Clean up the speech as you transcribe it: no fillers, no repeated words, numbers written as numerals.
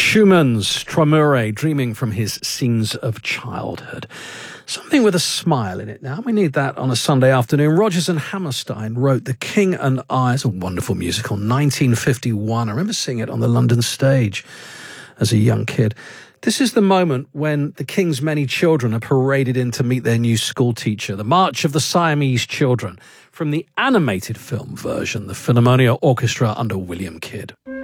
Schumann's Träumerei, dreaming from his scenes of childhood. Something with a smile in it now. We need that on a Sunday afternoon. Rodgers and Hammerstein wrote The King and I. It's a wonderful musical, 1951. I remember seeing it on the London stage as a young kid. This is the moment when the king's many children are paraded in to meet their new school teacher. The March of the Siamese Children from the animated film version, the Philharmonia Orchestra under William Kidd.